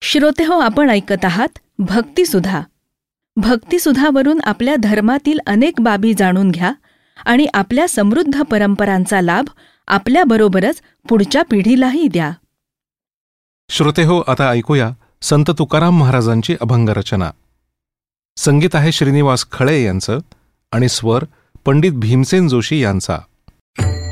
श्रोतेहो, आपण ऐकत आहात भक्तिसुधा. भक्तिसुधावरून आपल्या धर्मातील अनेक बाबी जाणून घ्या आणि आपल्या समृद्ध परंपरांचा लाभ आपल्याबरोबरच पुढच्या पिढीलाही द्या. श्रोतेहो, आता ऐकूया संत तुकाराम महाराजांची अभंगरचना. संगीत आहे श्रीनिवास खळे यांचं आणि स्वर पंडित भीमसेन जोशी यांचा.